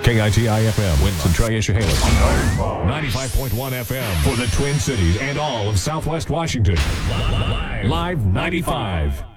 KITI-FM, Winston, Triesha-Haley. 95.1 FM for the Twin Cities and all of Southwest Washington. Live 95.